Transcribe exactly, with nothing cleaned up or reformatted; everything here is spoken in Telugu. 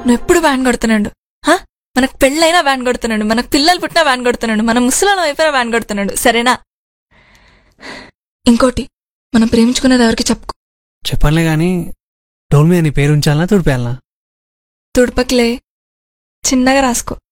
నువ్వు ఎప్పుడు వ్యాన్ కొడుతున్నాడు. మనకు పెళ్ళైనా వ్యాన్ కొడుతున్నాడు, మనకు పిల్లలు పుట్టినా వ్యాన్ కొడుతున్నాడు, మన ముసలాం అయిపోయినా వ్యాన్ కొడుతున్నాడు. సరేనా? ఇంకోటి, మనం ప్రేమించుకునేది ఎవరికి చెప్పుకో. చెప్పనులే గాని డోల్ మీద నీ పేరు ఉంచాలనా తుడిపేయాలనా? తుడపకిలే, చిన్నగా రాసుకో.